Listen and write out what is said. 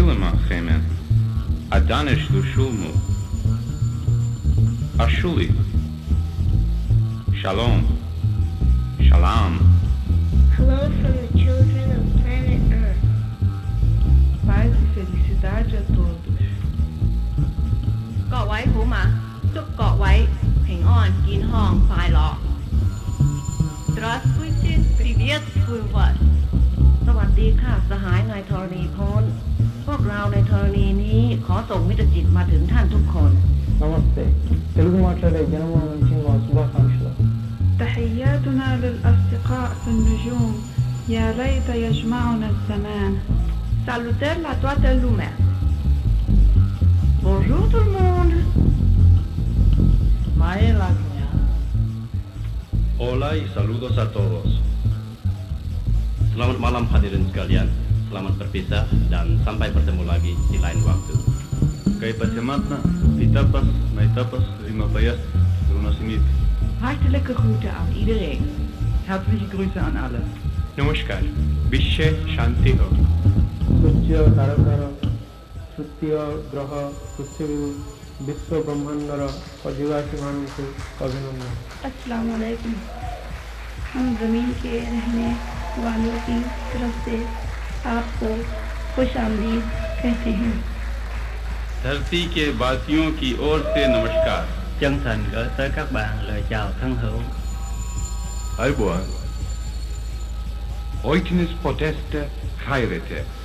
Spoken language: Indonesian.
Kilima Chemen, Adanish Lushulmu, Ashuli, Shalom, Shalom. Hello from the children of planet Earth. Paz e felicidade a todos. 各位好嗎？祝各位平安、健康、快樂。Здравствуйте, приветствую вас. สวัสดีค่ะสหายในธรณีพ้นพวกเราในธรณีนี้ขอส่งมิตรจิตมาถึงท่านทุกคน నమస్తే తెలుగు మాట్లాడే జనమోహన్ సింగ్ శుభాకాంక్షలు تحياتنا للأصدقاء في النجوم يا ليت يجمعنا الزمان. Salutări la toată lumea. Bonjour tout le monde. మాయేలాజ్ఞ Hola y saludos a todos. Selamat malam hadirin sekalian. Selamat berpisah dan sampai bertemu lagi di lain waktu. Kay pasyamatna, itapas, maitapas, rimapayas, runasimit. Hartelijke groeten aan iedereen. Herzliche Grüße an alle. Namaskar, Bishe Shanti Ho. সূর্য তারকার তৃতীয় গ্রহ পৃথিবী বিশ্ব ব্রহ্মাণ্ডର ଅଧିବାସୀମାନଙ୍କୁ ଅଭିନନ୍ଦନ। अस्सलाम वालेकुम। हम ज़मीन के रहने वालों की तरफ से आपको खुश आमदीद कहते हैं। धरती के वासियों की ओर से नमस्कार. Chân thành gửi tới các bạn lời chào thân hữu. Ayboan. Oiknis poteste chairete.